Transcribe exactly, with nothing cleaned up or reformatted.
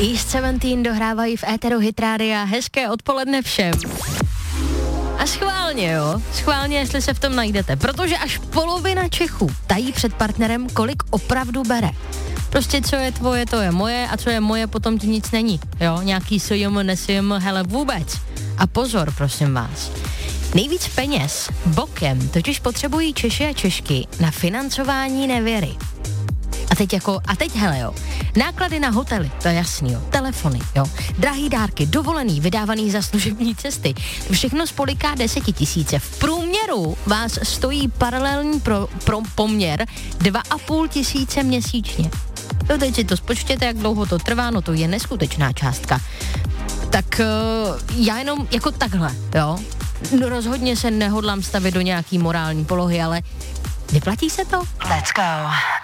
East sedmnáct dohrávají v éteru Hit Rádia. Hezké odpoledne všem. A schválně, jo, schválně, jestli se v tom najdete, protože až polovina Čechů tají před partnerem, kolik opravdu bere. Prostě co je tvoje, to je moje a co je moje, potom ti nic není, jo, nějaký sojom, nesojom, hele vůbec. A pozor, prosím vás, nejvíc peněz bokem totiž potřebují Češi a Češky na financování nevěry. A teď jako, a teď hele jo, náklady na hotely, to je jasný jo, telefony, jo, drahý dárky, dovolený, vydávaný za služební cesty, to všechno spoliká desetitisíce. V průměru vás stojí paralelní pro, pro poměr dva a půl tisíce měsíčně. To teď si to spočtěte, jak dlouho to trvá, no to je neskutečná částka. Tak uh, já jenom jako takhle, jo, no, rozhodně se nehodlám stavit do nějaký morální polohy, ale vyplatí se to? Let's go.